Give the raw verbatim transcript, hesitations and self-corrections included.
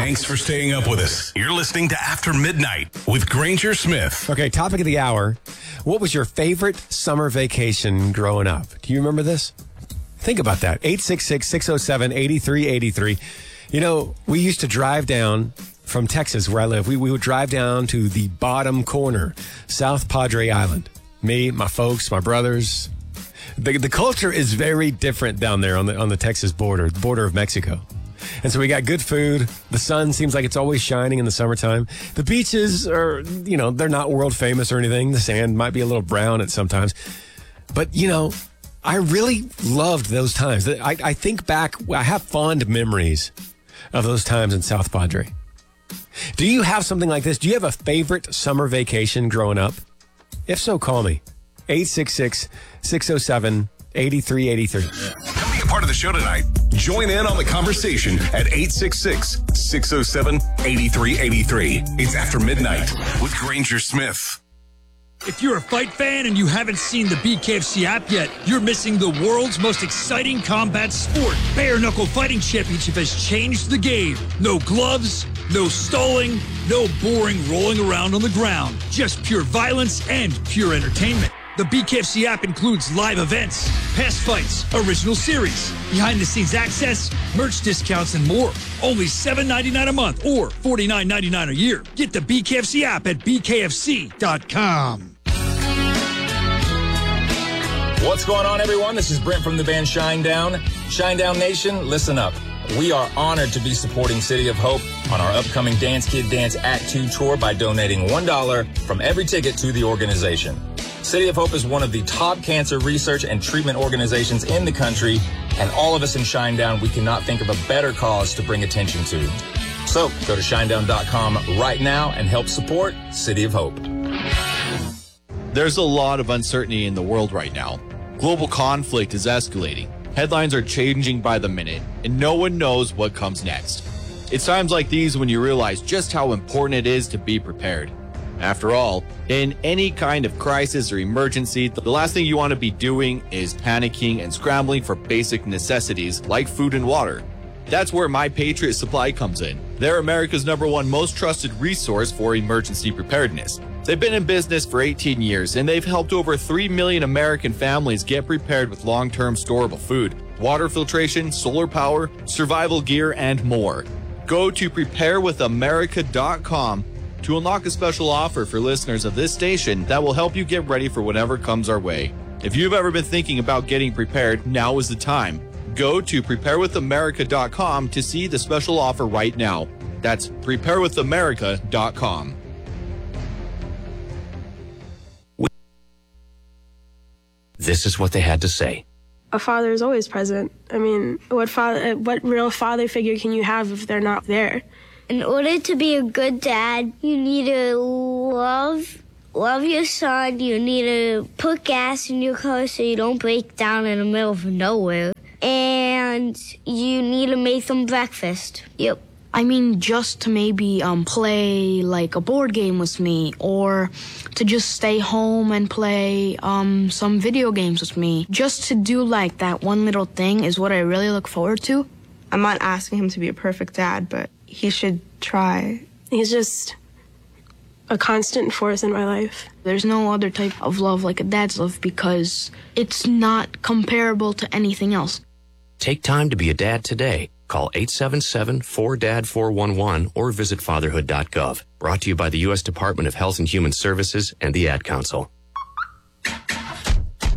Thanks for staying up with us. You're listening to After Midnight with Granger Smith. Okay, topic of the hour. What was your favorite summer vacation growing up? Do you remember this? Think about that. eight six six, six oh seven, eight three eight three. You know, we used to drive down from Texas, where I live. We, we would drive down to the bottom corner, South Padre Island. Me, my folks, my brothers. The, the culture is very different down there on the on the Texas border, the border of Mexico. And so we got good food. The sun seems like it's always shining in the summertime. The beaches are, you know, they're not world famous or anything. The sand might be a little brown at sometimes. But, you know, I really loved those times. I, I think back, I have fond memories of those times in South Padre. Do you have something like this? Do you have a favorite summer vacation growing up? If so, call me. eight six six, six oh seven, eight three eight three. Come be a part of the show tonight. Join in on the conversation at eight six six, six oh seven, eight three eight three. It's After Midnight with Granger Smith. If you're a fight fan and you haven't seen the B K F C app yet, you're missing the world's most exciting combat sport. Bare Knuckle Fighting Championship has changed the game. No gloves, no stalling, no boring rolling around on the ground. Just pure violence and pure entertainment. The B K F C app includes live events, past fights, original series, behind-the-scenes access, merch discounts, and more. Only seven dollars and ninety-nine cents a month or forty-nine dollars and ninety-nine cents a year. Get the B K F C app at b k f c dot com. What's going on, everyone? This is Brent from the band Shinedown. Shinedown Nation, listen up. We are honored to be supporting City of Hope on our upcoming Dance Kid Dance Act two tour by donating one dollar from every ticket to the organization. City of Hope is one of the top cancer research and treatment organizations in the country, and all of us in Shinedown, we cannot think of a better cause to bring attention to. So go to shinedown dot com right now and help support City of Hope. There's a lot of uncertainty in the world right now. Global conflict is escalating. Headlines are changing by the minute, and no one knows what comes next. It's times like these when you realize just how important it is to be prepared. After all, in any kind of crisis or emergency, the last thing you want to be doing is panicking and scrambling for basic necessities like food and water. That's where My Patriot Supply comes in. They're America's number one most trusted resource for emergency preparedness. They've been in business for eighteen years, and they've helped over three million American families get prepared with long-term storable food, water filtration, solar power, survival gear, and more. Go to prepare with america dot com to unlock a special offer for listeners of this station that will help you get ready for whatever comes our way. If you've ever been thinking about getting prepared, now is the time. Go to prepare with america dot com to see the special offer right now. That's prepare with america dot com. This is what they had to say. A father is always present. I mean, what father, what real father figure can you have if they're not there? In order to be a good dad, you need to love love your son. You need to put gas in your car so you don't break down in the middle of nowhere. And you need to make them breakfast. Yep. I mean, just to maybe um, play like a board game with me, or to just stay home and play um, some video games with me. Just to do like that one little thing is what I really look forward to. I'm not asking him to be a perfect dad, but he should try. He's just a constant force in my life. There's no other type of love like a dad's love because it's not comparable to anything else. Take time to be a dad today. Call eight seven seven, four D A D, four one one or visit fatherhood dot gov. Brought to you by the U S Department of Health and Human Services and the Ad Council.